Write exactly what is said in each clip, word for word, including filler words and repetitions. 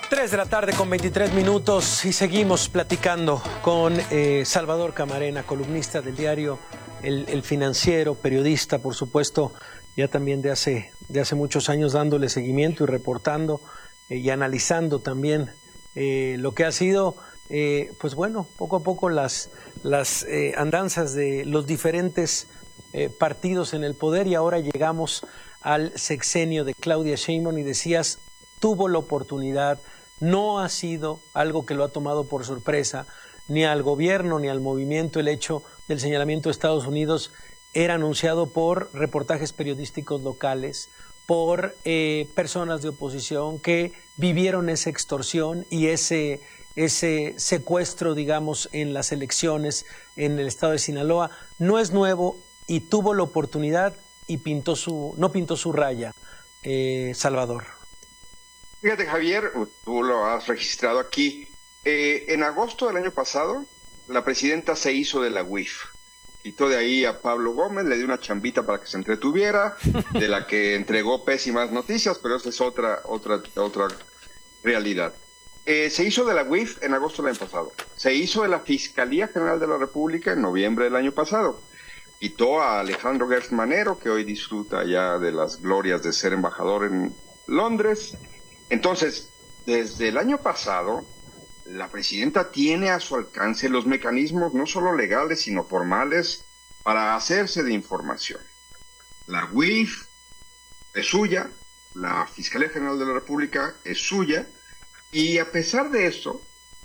tres de la tarde con veintitrés minutos y seguimos platicando con eh, Salvador Camarena, columnista del diario El, El Financiero, periodista, por supuesto, ya también de hace, de hace muchos años dándole seguimiento y reportando eh, y analizando también eh, lo que ha sido, eh, pues bueno, poco a poco las, las eh, andanzas de los diferentes eh, partidos en el poder, y ahora llegamos al sexenio de Claudia Sheinbaum y decías, tuvo la oportunidad. No ha sido algo que lo ha tomado por sorpresa, ni al gobierno ni al movimiento. El hecho del señalamiento de Estados Unidos era anunciado por reportajes periodísticos locales, por eh, personas de oposición que vivieron esa extorsión y ese, ese secuestro, digamos, en las elecciones en el estado de Sinaloa. No es nuevo y tuvo la oportunidad y pintó su, no pintó su raya, eh, Salvador. Fíjate, Javier, tú lo has registrado aquí. Eh, en agosto del año pasado, la presidenta se hizo de la U I F. Quitó de ahí a Pablo Gómez, le dio una chambita para que se entretuviera, de la que entregó pésimas noticias, pero esa es otra, otra, otra realidad. Eh, se hizo de la U I F en agosto del año pasado. Se hizo de la Fiscalía General de la República en noviembre del año pasado. Quitó a Alejandro Gertz Manero, que hoy disfruta ya de las glorias de ser embajador en Londres. Entonces, desde el año pasado, la presidenta tiene a su alcance los mecanismos no solo legales, sino formales para hacerse de información. La U I F es suya, la Fiscalía General de la República es suya, y a pesar de eso,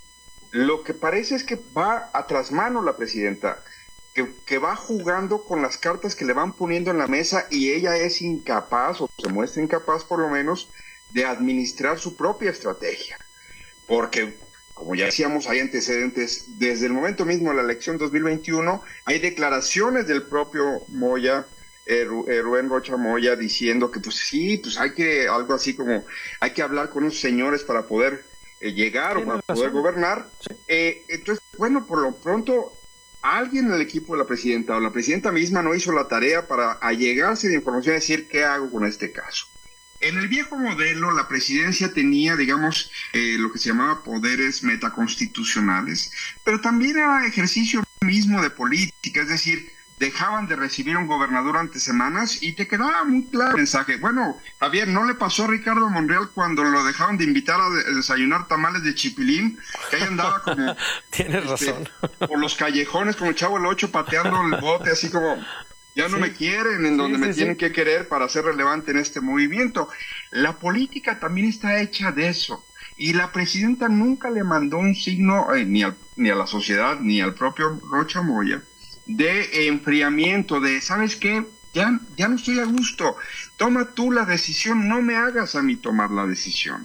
lo que parece es que va a trasmano la presidenta, que, que va jugando con las cartas que le van poniendo en la mesa, y ella es incapaz, o se muestra incapaz por lo menos, de administrar su propia estrategia, porque, como ya decíamos, hay antecedentes. Desde el momento mismo de la elección dos mil veintiuno, hay declaraciones del propio Moya, eh, Rubén Rocha Moya, diciendo que pues sí, pues hay que, algo así como, hay que hablar con esos señores para poder eh, llegar o para poder gobernar. Sí. Eh, entonces, bueno, por lo pronto, alguien en el equipo de la presidenta o la presidenta misma no hizo la tarea para allegarse de información y decir, ¿qué hago con este caso? En el viejo modelo, la presidencia tenía, digamos, eh, lo que se llamaba poderes metaconstitucionales, pero también era ejercicio mismo de política, es decir, dejaban de recibir un gobernador ante semanas y te quedaba muy claro el mensaje. Bueno, Javier, ¿no le pasó a Ricardo Monreal cuando lo dejaron de invitar a desayunar tamales de chipilín? Que ahí andaba como... Tienes este, razón. Por los callejones como el Chavo el Ocho pateando el bote, así como... Ya no sí. me quieren, en donde sí, me sí, tienen sí. que querer para ser relevante en este movimiento. La política también está hecha de eso. Y la presidenta nunca le mandó un signo, eh, ni, al, ni a la sociedad, ni al propio Rocha Moya, de enfriamiento, de, ¿sabes qué? Ya, ya no estoy a gusto. Toma tú la decisión, no me hagas a mí tomar la decisión.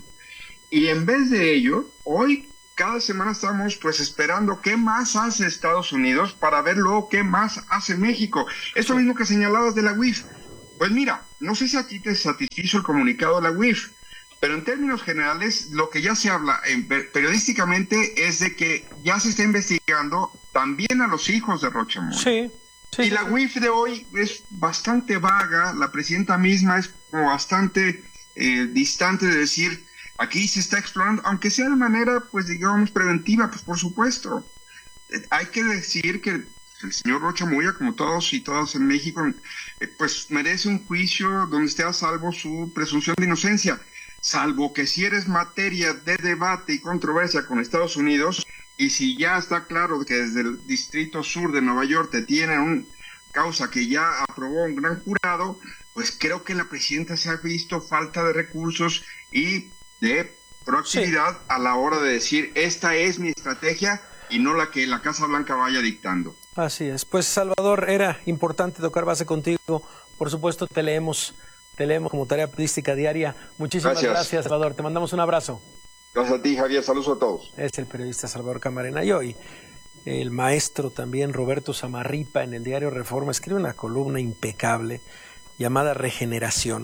Y en vez de ello, hoy... cada semana estamos pues esperando qué más hace Estados Unidos para ver luego qué más hace México. Esto mismo que señalabas de la U I F. Pues mira, no sé si a ti te satisfizo el comunicado de la U I F, pero en términos generales lo que ya se habla en, periodísticamente es de que ya se está investigando también a los hijos de Rocha Moya. Sí, sí. Y la U I F de hoy es bastante vaga, la presidenta misma es como bastante eh, distante de decir... Aquí se está explorando, aunque sea de manera, pues digamos, preventiva, pues por supuesto. Eh, hay que decir que el señor Rocha Moya, como todos y todas en México, eh, pues merece un juicio donde esté a salvo su presunción de inocencia, salvo que si eres materia de debate y controversia con Estados Unidos, y si ya está claro que desde el Distrito Sur de Nueva York te tienen una causa que ya aprobó un gran jurado, pues creo que la presidenta se ha visto falta de recursos y de proactividad sí. a la hora de decir, esta es mi estrategia y no la que la Casa Blanca vaya dictando. Así es. Pues Salvador, era importante tocar base contigo. Por supuesto, te leemos, te leemos como tarea periodística diaria. Muchísimas gracias. gracias, Salvador. Te mandamos un abrazo. Gracias a ti, Javier. Saludos a todos. Es el periodista Salvador Camarena. Y hoy, el maestro también Roberto Samarripa en el diario Reforma escribe una columna impecable llamada Regeneración,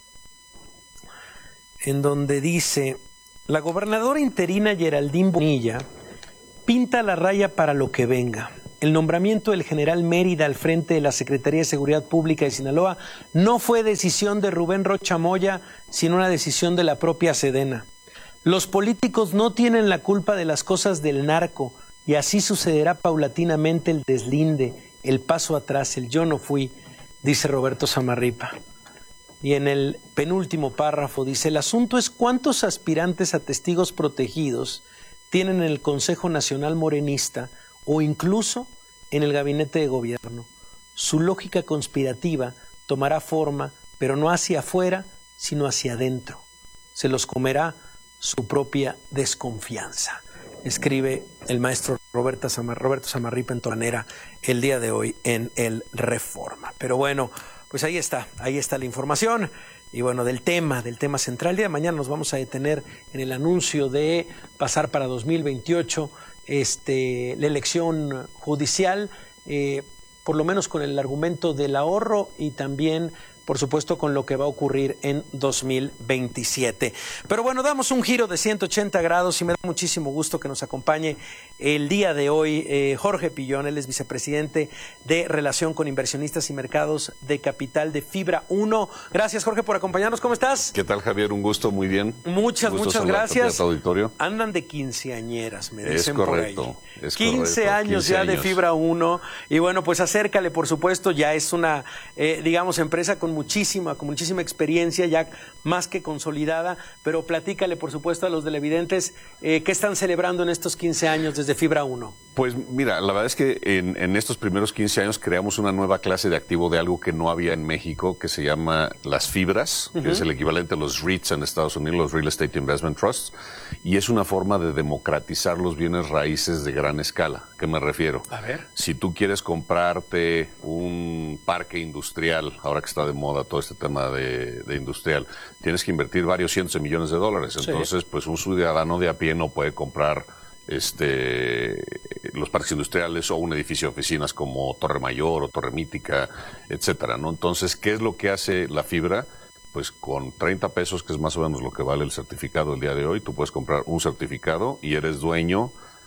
en donde dice, la gobernadora interina Geraldine Bonilla pinta la raya para lo que venga. El nombramiento del general Mérida al frente de la Secretaría de Seguridad Pública de Sinaloa no fue decisión de Rubén Rocha Moya, sino una decisión de la propia Sedena. Los políticos no tienen la culpa de las cosas del narco y así sucederá paulatinamente el deslinde, el paso atrás, el yo no fui, dice Roberto Samarripa. Y en el penúltimo párrafo dice, el asunto es cuántos aspirantes a testigos protegidos tienen en el Consejo Nacional Morenista o incluso en el gabinete de gobierno. Su lógica conspirativa tomará forma, pero no hacia afuera, sino hacia adentro. Se los comerá su propia desconfianza. Escribe el maestro Roberto, Samar, Roberto Samarripa en Tonanera el día de hoy en el Reforma. Pero bueno, pues ahí está, ahí está la información. Y bueno, del tema, del tema central. El día de mañana nos vamos a detener en el anuncio de pasar para dos mil veintiocho este, la elección judicial, eh, por lo menos con el argumento del ahorro y también, por supuesto, con lo que va a ocurrir en dos mil veintisiete. Pero bueno, damos un giro de ciento ochenta grados y me da muchísimo gusto que nos acompañe el día de hoy eh, Jorge Pillón. Él es vicepresidente de Relación con Inversionistas y Mercados de Capital de Fibra uno. Gracias, Jorge, por acompañarnos. ¿Cómo estás? ¿Qué tal, Javier? Un gusto, muy bien. Muchas, muchas gracias. Auditorio. Andan de quinceañeras, me dicen es correcto, por ahí. Es quince correcto, años quince ya años. de Fibra uno. Y bueno, pues acércale, por supuesto, ya es una, eh, digamos, empresa con muchísima, con muchísima experiencia, ya más que consolidada, pero platícale, por supuesto, a los televidentes eh, qué están celebrando en estos quince años desde Fibra uno. Pues mira, la verdad es que en, en estos primeros quince años creamos una nueva clase de activo de algo que no había en México, que se llama las fibras, uh-huh. que es el equivalente a los REITs en Estados Unidos, los Real Estate Investment Trusts, y es una forma de democratizar los bienes raíces de gran escala. ¿Qué me refiero? A ver. Si tú quieres comprarte un parque industrial, ahora que está de moda todo este tema de, de industrial, tienes que invertir varios cientos de millones de dólares. Entonces, sí. pues un ciudadano de a pie no puede comprar este los parques industriales o un edificio de oficinas como Torre Mayor o Torre Mítica, etcétera, ¿no? Entonces, ¿qué es lo que hace la fibra? Pues con treinta pesos, que es más o menos lo que vale el certificado el día de hoy, tú puedes comprar un certificado y eres dueño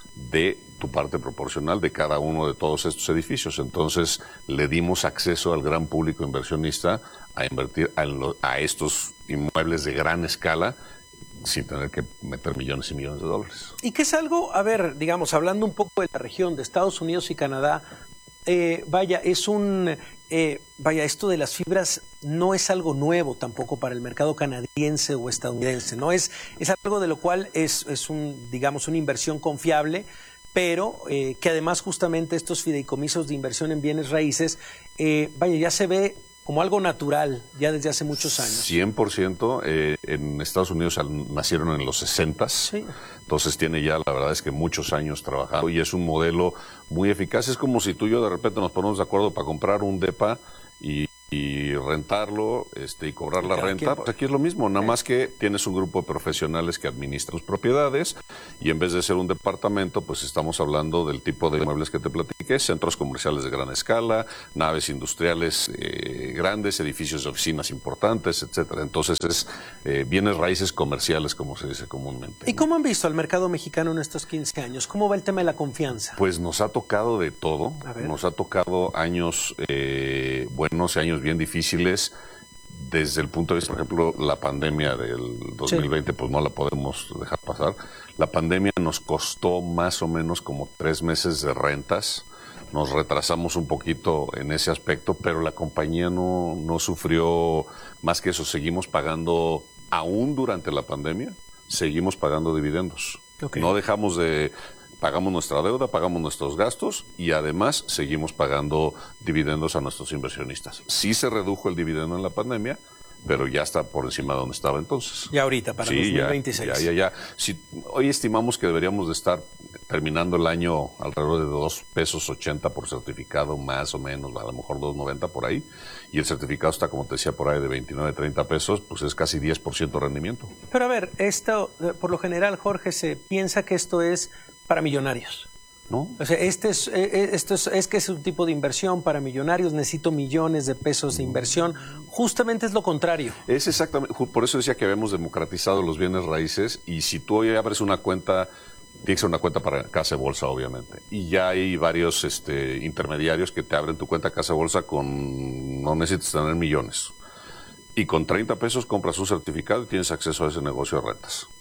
de tu parte proporcional de cada uno de todos estos edificios. Entonces, le dimos acceso al gran público inversionista a invertir a, lo, a estos inmuebles de gran escala sin tener que meter millones y millones de dólares. Y que es algo, a ver, digamos, hablando un poco de la región de Estados Unidos y Canadá, eh, vaya, es un, eh, vaya, esto de las fibras no es algo nuevo tampoco para el mercado canadiense o estadounidense, ¿no? Es, es algo de lo cual es, es un, digamos, una inversión confiable, pero eh, que además justamente estos fideicomisos de inversión en bienes raíces, eh, vaya, ya se ve como algo natural ya desde hace muchos años. cien por ciento. Eh, en Estados Unidos nacieron en los sesentas, sí. Entonces tiene ya, la verdad es que muchos años trabajando y es un modelo muy eficaz. Es como si tú y yo de repente nos ponemos de acuerdo para comprar un depa y, y rentarlo este, y cobrar la renta. Pues aquí es lo mismo, nada más que tienes un grupo de profesionales que administran tus propiedades y en vez de ser un departamento, pues estamos hablando del tipo de inmuebles que te platiqué, centros comerciales de gran escala, naves industriales eh, grandes, edificios de oficinas importantes, etcétera. Entonces es eh, bienes raíces comerciales, como se dice comúnmente. ¿Y cómo han visto al mercado mexicano en estos quince años? ¿Cómo va el tema de la confianza? Pues nos ha tocado de todo, nos ha tocado años eh, buenos y años bien difíciles. Desde el punto de vista, por ejemplo, la pandemia del dos mil veinte, sí. pues no la podemos dejar pasar. La pandemia nos costó más o menos como tres meses de rentas. Nos retrasamos un poquito en ese aspecto, pero la compañía no, no sufrió más que eso. Seguimos pagando, aún durante la pandemia, seguimos pagando dividendos. Okay. No dejamos de... Pagamos nuestra deuda, pagamos nuestros gastos y además seguimos pagando dividendos a nuestros inversionistas. Sí se redujo el dividendo en la pandemia, pero ya está por encima de donde estaba entonces. Y ahorita, para sí, dos mil veintiséis. Ya, ya, ya. Si, hoy estimamos que deberíamos de estar terminando el año alrededor de dos pesos ochenta por certificado, más o menos, a lo mejor dos noventa por ahí. Y el certificado está, como te decía, por ahí de veintinueve, treinta pesos, pues es casi diez por ciento de rendimiento. Pero a ver, esto, por lo general, Jorge, se piensa que esto es para millonarios. ¿No? O sea, este es, eh, esto es, es que es un tipo de inversión para millonarios, necesito millones de pesos de inversión. Justamente es lo contrario. Es exactamente, por eso decía que habíamos democratizado los bienes raíces y si tú hoy abres una cuenta, tiene que ser una cuenta para casa de bolsa, obviamente. Y ya hay varios este, intermediarios que te abren tu cuenta casa de bolsa con, no necesitas tener millones. Y con treinta pesos compras un certificado y tienes acceso a ese negocio de rentas.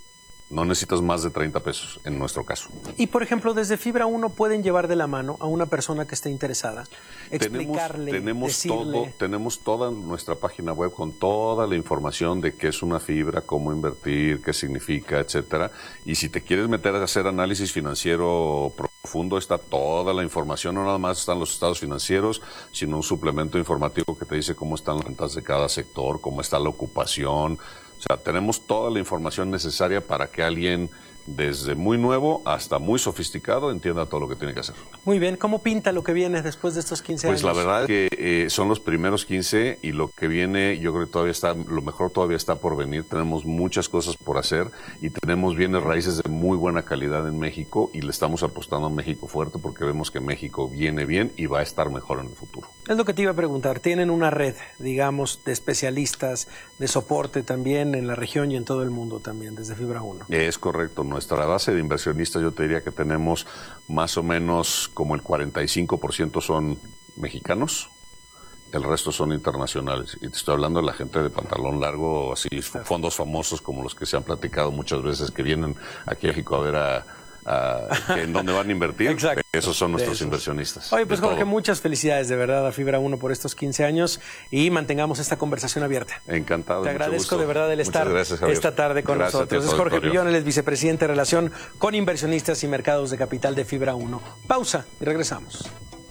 No necesitas más de treinta pesos en nuestro caso. Y, por ejemplo, desde Fibra uno pueden llevar de la mano a una persona que esté interesada, explicarle, tenemos, tenemos decirle... todo, tenemos toda nuestra página web con toda la información de qué es una fibra, cómo invertir, qué significa, etcétera. Y si te quieres meter a hacer análisis financiero profundo, está toda la información. No nada más están los estados financieros, sino un suplemento informativo que te dice cómo están las rentas de cada sector, cómo está la ocupación. O sea, tenemos toda la información necesaria para que alguien, desde muy nuevo hasta muy sofisticado, entienda todo lo que tiene que hacer. Muy bien, ¿cómo pinta lo que viene después de estos quince pues años? Pues la verdad es que eh, son los primeros quince y lo que viene, yo creo que todavía está, lo mejor todavía está por venir. Tenemos muchas cosas por hacer y tenemos bienes raíces de muy buena calidad en México y le estamos apostando a México fuerte porque vemos que México viene bien y va a estar mejor en el futuro. Es lo que te iba a preguntar. Tienen una red, digamos, de especialistas, de soporte también en la región y en todo el mundo también, desde Fibra uno. Es correcto. Nuestra base de inversionistas, yo te diría que tenemos más o menos como el cuarenta y cinco por ciento son mexicanos, el resto son internacionales. Y te estoy hablando de la gente de pantalón largo, así, fondos famosos como los que se han platicado muchas veces, que vienen aquí a México a ver a... Uh, en dónde van a invertir. Exacto. Esos son nuestros inversionistas. Oye, pues Jorge, muchas felicidades de verdad a Fibra uno por estos quince años y mantengamos esta conversación abierta. Encantado. Te agradezco de verdad el estar gracias, esta tarde con gracias nosotros. Es Jorge Pillón, él es vicepresidente de Relación con Inversionistas y Mercados de Capital de Fibra uno. Pausa y regresamos.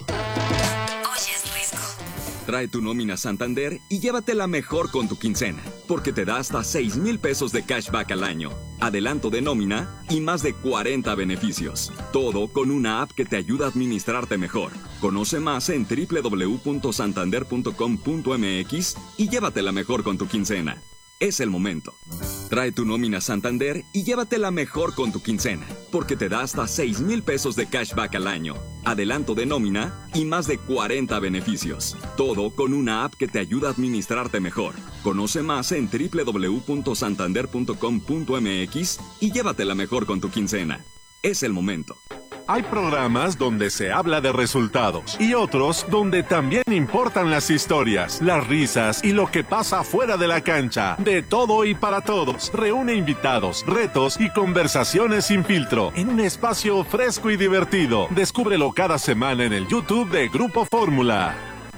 Trae tu nómina Santander y llévatela mejor con tu quincena, porque te da hasta seis mil pesos de cashback al año, adelanto de nómina y más de cuarenta beneficios. Todo con una app que te ayuda a administrarte mejor. Conoce más en doble u doble u doble u punto santander punto com punto m x y llévatela mejor con tu quincena. Es el momento. Trae tu nómina Santander y llévatela mejor con tu quincena, porque te da hasta seis mil pesos de cashback al año, adelanto de nómina y más de cuarenta beneficios. Todo con una app que te ayuda a administrarte mejor. Conoce más en doble u doble u doble u punto santander punto com punto m x y llévatela mejor con tu quincena. Es el momento. Hay programas donde se habla de resultados y otros donde también importan las historias, las risas y lo que pasa fuera de la cancha. De todo y para todos. Reúne invitados, retos y conversaciones sin filtro en un espacio fresco y divertido. Descúbrelo cada semana en el YouTube de Grupo Fórmula.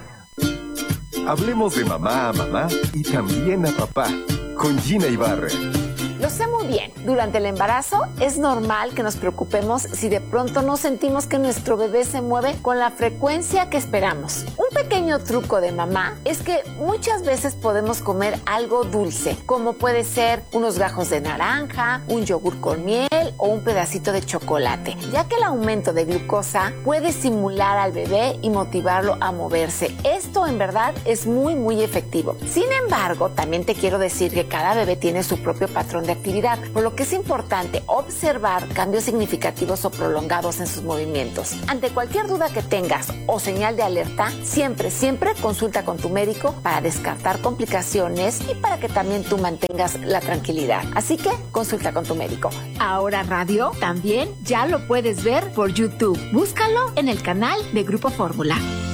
Hablemos de mamá a mamá y también a papá con Gina Ibarra. Lo sé muy bien, durante el embarazo es normal que nos preocupemos si de pronto no sentimos que nuestro bebé se mueve con la frecuencia que esperamos. Un pequeño truco de mamá es que muchas veces podemos comer algo dulce, como puede ser unos gajos de naranja, un yogur con miel o un pedacito de chocolate, ya que el aumento de glucosa puede estimular al bebé y motivarlo a moverse. Esto en verdad es muy muy efectivo. Sin embargo, también te quiero decir que cada bebé tiene su propio patrón de actividad, por lo que es importante observar cambios significativos o prolongados en sus movimientos. Ante cualquier duda que tengas o señal de alerta, siempre, siempre consulta con tu médico para descartar complicaciones y para que también tú mantengas la tranquilidad. Así que consulta con tu médico. Ahora Radio también ya lo puedes ver por YouTube. Búscalo en el canal de Grupo Fórmula.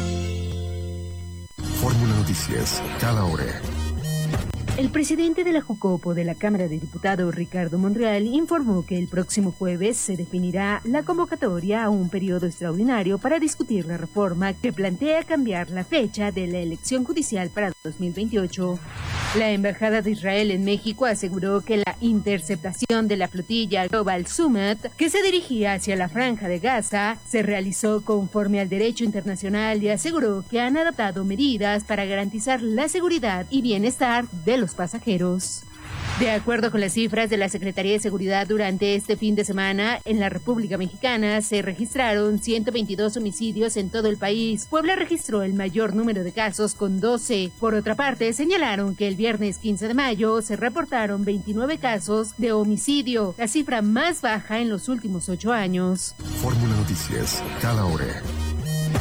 Fórmula Noticias, cada hora. El presidente de la Jucopo de la Cámara de Diputados, Ricardo Monreal, informó que el próximo jueves se definirá la convocatoria a un periodo extraordinario para discutir la reforma que plantea cambiar la fecha de la elección judicial para dos mil veintiocho. La Embajada de Israel en México aseguró que la interceptación de la flotilla Global Summit, que se dirigía hacia la Franja de Gaza, se realizó conforme al derecho internacional y aseguró que han adoptado medidas para garantizar la seguridad y bienestar de los pasajeros. De acuerdo con las cifras de la Secretaría de Seguridad, durante este fin de semana en la República Mexicana se registraron ciento veintidós homicidios en todo el país. Puebla registró el mayor número de casos con doce. Por otra parte, señalaron que el viernes quince de mayo se reportaron veintinueve casos de homicidio, la cifra más baja en los últimos ocho años. Fórmula Noticias, cada hora.